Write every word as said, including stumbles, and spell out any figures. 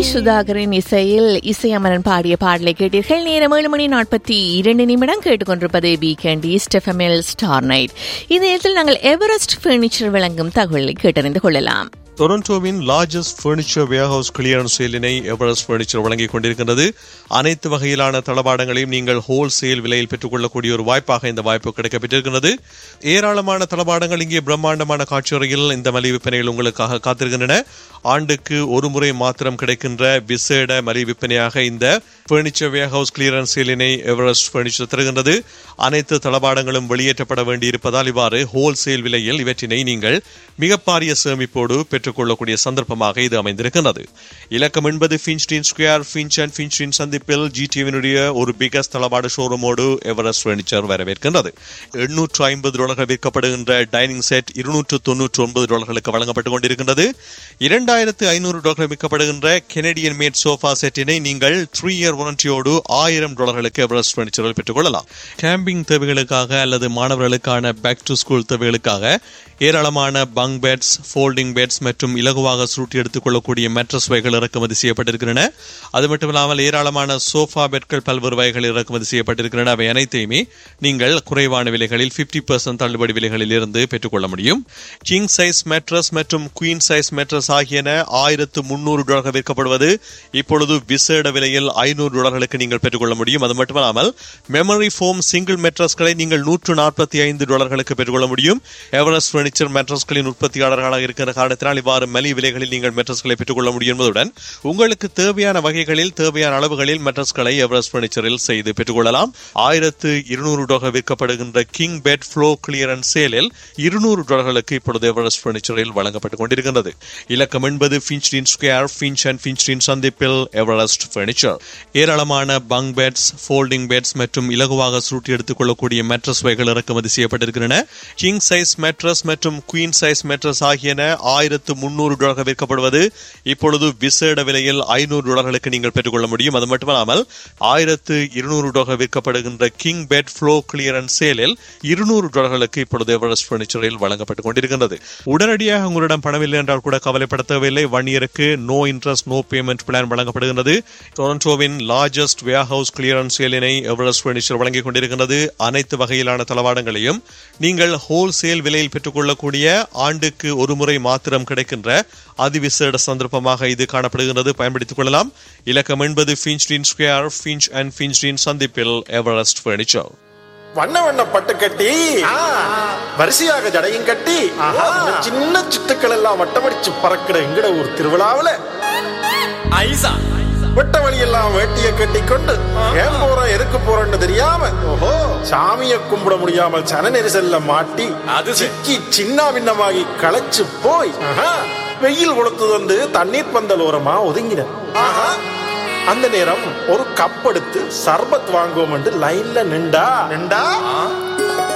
சுதாகரின் இசையில் இசையமரன் பாடிய பாடலை கேட்டீர்கள். நேரம் ஏழு மணி நாற்பத்தி இரண்டு நிமிடம் கேட்டுக்கொண்டிருப்பது வீக்கெண்ட் ஈஸ்ட் எஃப்எம்எல் ஸ்டார் நைட். இந்த நேரத்தில் நாங்கள் எவரெஸ்ட் பர்னிச்சர் வழங்கும் தகவலை கேட்டறிந்து கொள்ளலாம். டொரண்டோவின் largest furniture warehouse clearance சேலினை Everest furniture வழங்கிக் கொண்டிருக்கின்றது. அனைத்து வகையிலான தளபாடங்களையும் நீங்கள் ஹோல்சேல் விலையில் பெற்றுக் கொள்ளக்கூடிய ஒரு வாய்ப்பாக இந்த வாய்ப்பு கிடைக்கப்பட்டிருக்கிறது. ஏராளமான தளபாடங்கள் இங்கே பிரம்மாண்டமான காட்சியறையில் இந்த மலிவு விற்பனைகள் உங்களுக்காக காத்திருக்கின்றன. ஆண்டுக்கு ஒரு முறை மாத்திரம் கிடைக்கின்ற விசேட மலிவு விற்பனையாக இந்த furniture warehouse clearance சேலினை Everest furniture தருகின்றது. அனைத்து தளபாடங்களும் வெளியேற்றப்பட வேண்டியிருப்பதால் இவ்வாறு ஹோல்சேல் விலையில் இவற்றினை நீங்கள் மிக பாரிய சேமிப்போடு பெற்றுக் கொள்ளக்கூடிய சந்தர்ப்பமாக இது அமைந்திருக்கிறது. இலக்கம் என்பது ஃபின்ச்டின் ஸ்கொயர் ஃபின்ச் அண்ட் ஃபின்ச்டின் சந்திப்பில் ஜிடிவினுடைய ஒரு பிகஸ்ட் தளபாட ஷோரூமோடு எவரெஸ்ட் பர்னிச்சர் வரவேற்கின்றது. எண்ணூற்று ஐம்பது டாலர்கள் விற்கப்படுகின்ற டைனிங் செட் இருநூற்று தொன்னூற்று ஒன்பது டாலர்களுக்கு வழங்கப்பட்டுக் கொண்டிருக்கின்றது. இரண்டாயிரத்து ஐநூறு டாலர்கள் விற்கப்படுகின்ற கெனடியன் மேட் சோஃபா செட்டினை நீங்கள் த்ரீ இயர் வாரண்டியோடு ஆயிரம் டாலர்களுக்கு எவரெஸ்ட் பர்னிச்சரில் பெற்றுக் கொள்ளலாம். கேம்பிங் தேவைகளுக்காக அல்லது மாணவர்களுக்கான பேக் டு ஸ்கூல் தேவைகளுக்காக ஏராளமான பங்க் பெட்ஸ், ஃபோல்டிங் பெட்ஸ் மற்றும் இலகுவாக சுருட்டி எடுத்துக் கொள்ளக்கூடிய மேட்ரஸ் வகைகள் இறக்குமதி செய்யப்பட்டிருக்கின்றன. அது மட்டுமில்லாமல் ஏராளமான சோஃபா பெட்கள் பல்வேறு வகைகள் இறக்குமதி செய்யப்பட்டிருக்கின்றன. அவை அனைத்தையுமே நீங்கள் குறைவான விலைகளில் பிப்டி பெர்சென்ட் தள்ளுபடி விலைகளில் இருந்து பெற்றுக்கொள்ள முடியும். கிங் சைஸ் மேட்ரஸ் மற்றும் குவீன் சைஸ் மேட்ரஸ் ஆகியன ஆயிரத்து முன்னூறு டாலர்கள் விற்கப்படுவது இப்பொழுது விசேட விலையில் ஐநூறு டாலர்களுக்கு நீங்கள் பெற்றுக்கொள்ள முடியும். அது மட்டுமல்லாமல் மெமரி ஃபோம் சிங்கிள் மேட்ரஸ்களை நீங்கள் நூற்று நாற்பத்தி ஐந்து டாலர்களுக்கு பெற்றுக்கொள்ள முடியும். எவரெஸ்ட் பர்னிச்சர் மேட்ரஸ்களின் உற்பத்தியாளர்களாக இருக்கிற காரணத்தினால் இவ்வாறு மலி விலைகளில் நீங்கள் மேட்ரஸ்களை பெற்றுக் கொள்ள முடியும் என்பதுடன் உங்களுக்கு தேவையான வகைகளில் தேவையான அளவுகளில் மேட்ரஸ்களை எவரெஸ்ட் பர்னிச்சரில் செய்து பெற்றுக் கொள்ளலாம். ஆயிரத்து இருநூறு dollar விற்கப்படுகின்ற king bed flow clearance சேலில் இருநூறு டாலர்களுக்கு இப்பொழுது எவரெஸ்ட் பர்னிச்சரில் வழங்கப்பட்டுக் கொண்டிருக்கின்றது. இலக்கம் என்பது ஃபின்ச்டின் ஸ்கொயர் ஃபின்ச் அண்ட் ஃபின்ச்டின் சந்திப்பில் எவரெஸ்ட் பர்னிச்சர். ஏராளமான பங்க் பெட்ஸ், ஃபோல்டிங் பெட்ஸ் மற்றும் இலகுவாக சுருட்டி எடுத்துக் கொள்ளக்கூடிய மேட்ரஸ் வகைகள் இறக்குமதி செய்யப்பட்டிருக்கின்றன. கிங் சைஸ் மேட்ரஸ் மற்றும் குவீன் சைஸ் மேட்ரஸ் ஆகியன ஆயிரத்து முன்னூறு டாலர்கள் விற்கப்படுவது இப்பொழுது விசேட விலையில் ஐநூறு டாலர்களுக்கு நீங்கள் பெற்றுக்கொள்ள முடியும். அது மட்டுமல்லாமல் ஆயிரத்து இருநூறு டாலர்கள் விற்கப்படுகின்ற கிங் பெட் ஃப்ளோ கிளியரன்ஸ் சேலில் இருநூறு டாலர்களுக்கு இப்பொழுது எவரெஸ்ட் பர்னிச்சரில் வழங்கப்பட்டுக் கொண்டிருக்கின்றது. உடனடியாக உங்களிடம் பணமில்லை என்றால் கூட கவலைப்பட தேவையில்லை. ஒன் இயருக்கு no interest no payment plan வழங்கப்படுகின்றது. டொரண்டோவின் largest warehouse clearance சேலினை Everest furniture வழங்கிக் கொண்டிருக்கின்றது. அனைத்து வகையிலான தளவாடங்களையும் நீங்கள் ஹோல்சேல் விலையில் பெற்றுக் கொள்ளக்கூடிய ஆண்டுக்கு ஒரு முறை மாத்திரம் கிடைக்கின்ற அதிவிசேட சந்தர்ப்பமாக இது காணப்படுகிறது. பயன்படுத்திக் கொள்ளலாம். இலக்கம் என்பது ஃபின்ச்டின் ஸ்கொயர் ஃபின்ச் அண்ட் ஃபின்ச்டின் சந்திப்பில் எவரெஸ்ட் பர்னிச்சர். வண்ண வண்ண பட்டு கட்டி வரிசையாக ஜடையும் கட்டி சின்ன சிட்டுக்கள் எல்லாம் வட்டமடிச்சு பறக்கிற எங்கட ஊர் திருவிழாவில ஐசா வெட்ட வழியெல்லாம் வேட்டியை கட்டி கொண்டு ஏன் போற எதுக்கு போறன்னு தெரியாம சாமிய கும்பிட முடியாமல் சன நெரிசல்ல மாட்டி அது சிக்கி சின்ன பின்னமாகி களைச்சு போய் வெயில் கொளுத்து வந்து தண்ணீர் பந்தல் ஓரமா ஒதுங்கின. அந்த நேரம் ஒரு கப் எடுத்து சர்பத் வாங்குவோம் என்று லைன்ல நின்றா நின்றா